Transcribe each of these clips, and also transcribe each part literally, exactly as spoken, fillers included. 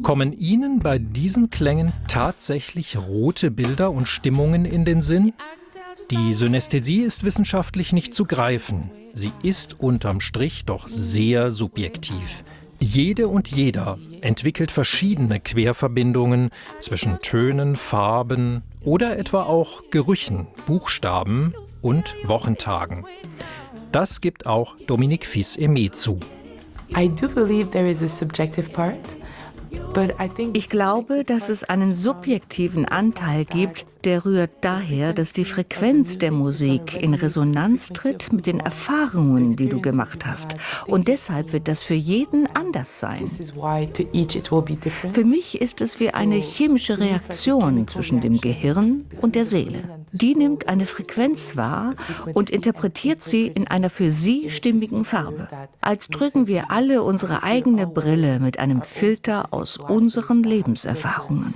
Kommen Ihnen bei diesen Klängen tatsächlich rote Bilder und Stimmungen in den Sinn? Die Synästhesie ist wissenschaftlich nicht zu greifen. Sie ist unterm Strich doch sehr subjektiv. Jede und jeder entwickelt verschiedene Querverbindungen zwischen Tönen, Farben oder etwa auch Gerüchen, Buchstaben und Wochentagen. Das gibt auch Dominique Fils-Aimé zu. I do believe there is a subjective part. Ich glaube, dass es einen subjektiven Anteil gibt, der rührt daher, dass die Frequenz der Musik in Resonanz tritt mit den Erfahrungen, die du gemacht hast. Und deshalb wird das für jeden anders sein. Für mich ist es wie eine chemische Reaktion zwischen dem Gehirn und der Seele. Die nimmt eine Frequenz wahr und interpretiert sie in einer für sie stimmigen Farbe. Als trügen wir alle unsere eigene Brille mit einem Filter aus unseren Lebenserfahrungen.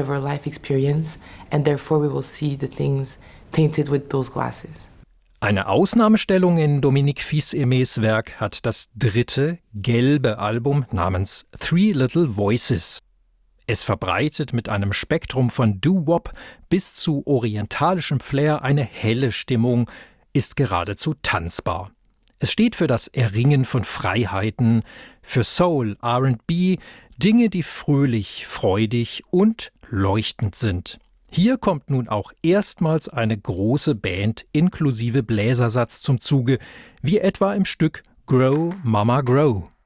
Eine Ausnahmestellung in Dominique Fils-Aimés Werk hat das dritte, gelbe Album namens Three Little Voices. Es verbreitet mit einem Spektrum von Doo-Wop bis zu orientalischem Flair eine helle Stimmung, ist geradezu tanzbar. Es steht für das Erringen von Freiheiten, für Soul, R and B, Dinge, die fröhlich, freudig und leuchtend sind. Hier kommt nun auch erstmals eine große Band inklusive Bläsersatz zum Zuge, wie etwa im Stück Grow, Mama Grow.